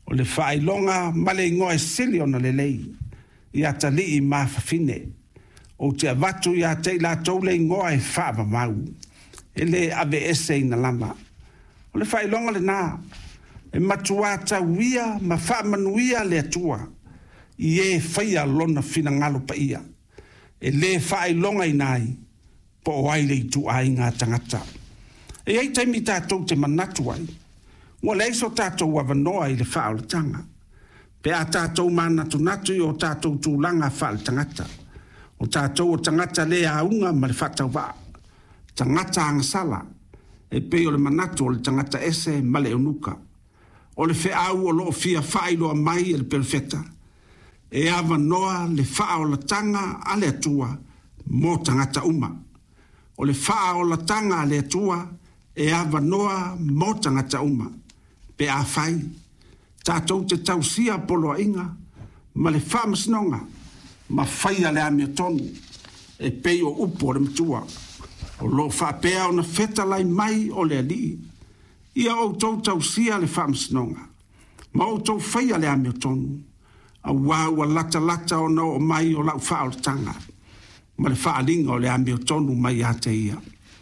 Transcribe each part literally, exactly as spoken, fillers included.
o le whailonga male ngoe sili ona le lei, ia tali i mawhawhine, o te avatu ia te la tole ngoe whaava mau, e le ave ese ina lama. O le whailonga le nā, e matua ta wia, ma whaamanuia le atua, i e whaia lona whina ngalo pa ia, e le whailonga i nai, po o aile i tu ai ngā tangata. E ei taimi tātou te manatu ai, ua le iso tātou wawanoa i le whao le tanga, pe a tātou manatu natu i o tātou tūlanga wha le tangata, o tātou o tangata le aunga ma le whatau waa, tangata angasala, e pe o le manatu o le tangata ese ma le unuka, o le whaau o loo fia whailoa mai e le perfecta, e awa noa le whao la tanga a le atua mo tangata uma. O le whao la tanga a le atua e awa noa mo tangata uma. Pe a whai, tātou te tausia polo inga, ma le whamasnonga, ma whaia le amia tonu, e pei o upo le mtua. O lo whapea o na feta lai mai o le alii, ia o tau tausia le whamasnonga, ma o tau whaia le amia tonu, a wāua lata lata o no o mai o lau whaal tanga. Ma le whaalinga o le amio tonu mai a te ia.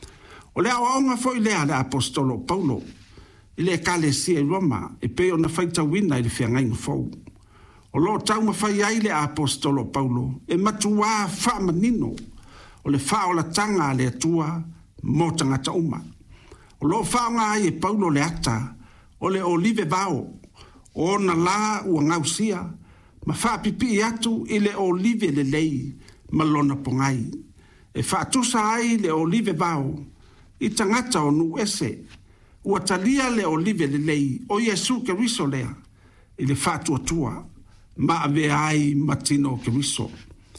O le awaonga foi lea le apostolo Paulo, i le kale sia i Roma, e peo na whaita wina i le whiangainga fau. O lo tau ma whai ai le apostolo Paulo, e matua whaamanino, o le whaola tanga le atua mo tangata uma. O lo whaonga ai e Paulo le ata, o le olive vao, o na la ua ngausia, ma whaapipi atu i le olive le lei ma lona pongai. E whaatusa ai le olive vao i tangata o nu ese. Ua talia le olive le lei o Iesu ke riso lea i le whaatua tua ma ave ai matino ke riso.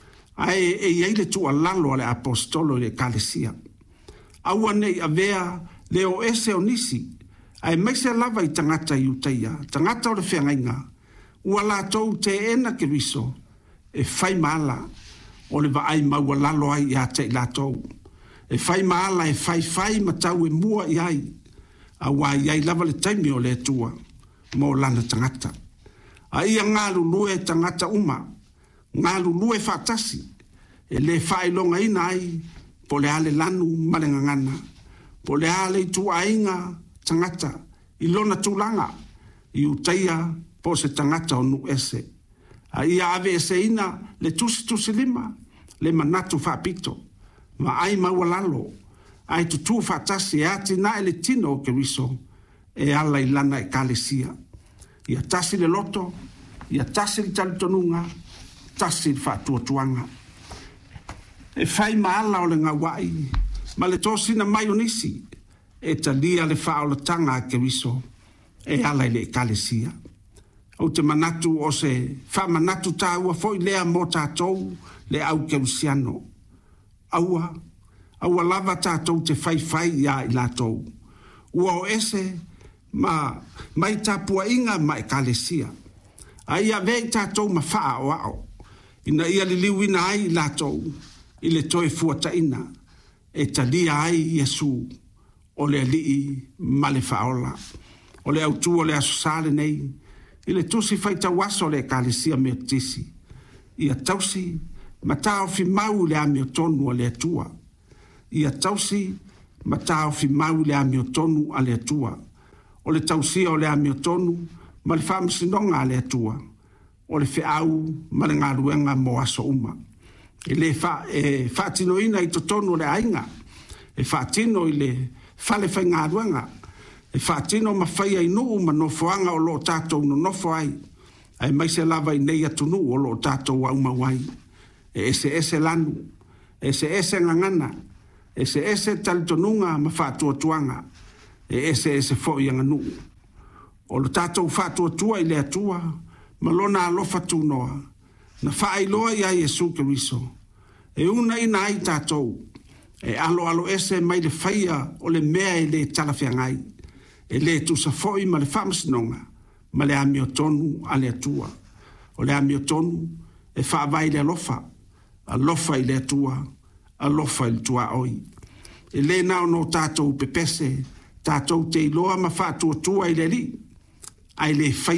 Ai e iei le tua lalo le apostolo le kalesia. Aua nei avea le o ese o nisi. Ai meise lava i tangata i utaia. Tangata o le whiangainga. Ua la tau te ena ke riso, e whai maala, o le vaai maua lalo ai i a te la tau. E whai maala e whai whai ma tau e mua i ai, a wā i ai lava le taimi o le tua, mo lana tangata. A ia ngā lulue tangata uma, ngā lulue whātasi, e le whai longa ina ai, po le ale lanu malenga ngana, po le ale tu ainga tangata, i lona tūlanga, i utaia, po se tangata o nu ese. A ia ave ese ina le tusi tusi lima, le manatu whapito, ma ai maua lalo, ai tutu whatasi e ati na e le tino o ke riso, e ala i lana e kalesia. Ia tasi le loto, ia tasi le talitonunga, tasi le whatuatuanga. E whai maala o le ngawai, ma le tosi na maionisi, e talia le whaolatanga ke riso, e ala i le kalesia. O te manatu o se wha manatu tā ua foi lea mo tātou le au keusiano. Aua, aua lava tātou te whai whai ia i lātou. Ua o ese, ma mai tāpua inga mai kalesia. A ia vei tātou ma wha o ao. Ina ia li liwina ai i lātou, i le toe fuata ina, e talia ai Iesu o le alii ma le whaola. O le autu o le asosale nei, i le tusi whaita waso le kalesia mea tisi. Ia tausi, ma tau fi mau le amio tonu a le atua. Ia tausi, ma tau fi mau le amio tonu a le atua. O le tausia o le amio tonu, ma le whamasinonga a le atua. O le whiau, ma le ngaruenga mo aso uma. E le whaatino ina i to tonu le ainga. E whaatino i le whale whai ngaruenga. E whaatino ma whaia inu ma nofoanga o lo tātou no nofo ai. Ai mai se lava i nei atunu o lo tātou au mawai. E ese ese lanu, ese ese ngangana, ese ese talitonunga ma whaatua tuanga. E ese ese fo i anganu. O lo tātou whaatua tua i le atua, ma lona alofa tunoa. Na whaailoa i a Iesu Keriso. E una ina ai tātou. E alo alo ese mai le whaia o le mea e le talawhiangai. E le tu sa foi ma le whamasnonga, ma le amio tonu a le atua. O le amio tonu e whaavai le alofa, alofa i le atua, alofa i le tua oi. E le nao no tātou pepese, tātou te iloa ma whaatua tua i le li, ai le whai